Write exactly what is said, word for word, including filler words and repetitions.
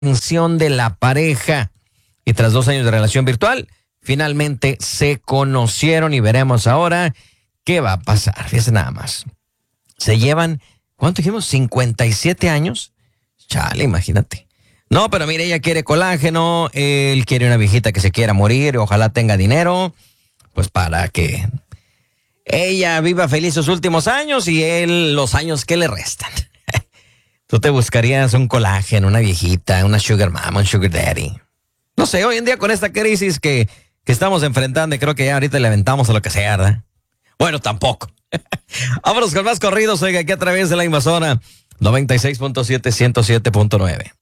atención de la pareja. Y tras dos años de relación virtual, finalmente se conocieron y veremos ahora qué va a pasar. Fíjense nada más. Se llevan, ¿cuánto dijimos? cincuenta y siete años. Chale, imagínate. No, pero mire, ella quiere colágeno, él quiere una viejita que se quiera morir, ojalá tenga dinero, pues para que ella viva feliz sus últimos años y él los años que le restan. Tú te buscarías un colágeno, una viejita, una sugar mama, un sugar daddy. No sé, hoy en día con esta crisis que, que estamos enfrentando, creo que ya ahorita le aventamos a lo que sea, ¿verdad? Bueno, tampoco. Vámonos con más corridos, oiga, aquí a través de la Invasora noventa y seis punto siete, ciento siete punto nueve.